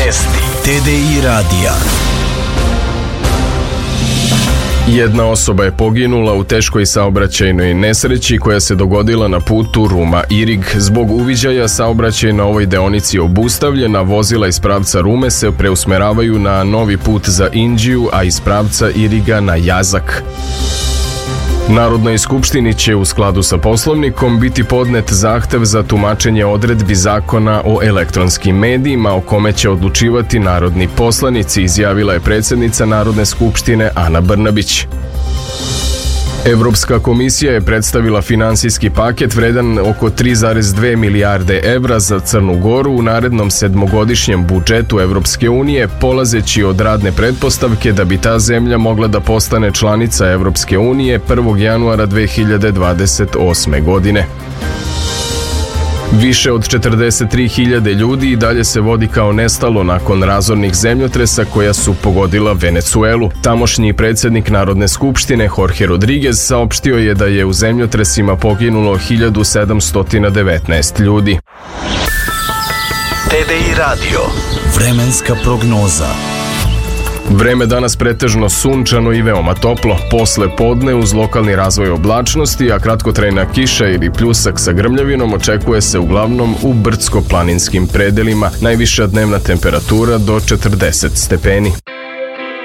Vesti TDI radija. Jedna osoba je poginula u teškoj saobraćajnoj nesreći koja se dogodila na putu Ruma-Irig. Zbog uviđaja saobraćaj na ovoj deonici obustavljena, vozila iz pravca Rume se preusmeravaju na novi put za Inđiju, a iz pravca Iriga na Jazak. Narodnoj skupštini će u skladu sa poslovnikom biti podnet zahtev za tumačenje odredbi zakona o elektronskim medijima o kome će odlučivati narodni poslanici, izjavila je predsjednica Narodne skupštine Ana Brnabić. Evropska komisija je predstavila finansijski paket vredan oko 3,2 milijarde evra za Crnu Goru u narednom sedmogodišnjem budžetu Evropske unije, polazeći od radne pretpostavke da bi ta zemlja mogla da postane članica Evropske unije 1. januara 2028. godine. Više od 43.000 ljudi i dalje se vodi kao nestalo nakon razornih zemljotresa koja su pogodila Venecuelu. Tamošnji predsjednik Narodne skupštine Jorge Rodriguez saopštio je da je u zemljotresima poginulo 1719 ljudi. TDI radio. Vremenska prognoza. Vreme danas pretežno sunčano i veoma toplo. Posle podne uz lokalni razvoj oblačnosti, a kratkotrajna kiša ili pljusak sa grmljavinom očekuje se uglavnom u brdsko-planinskim predelima. Najviša dnevna temperatura do 40 stepeni.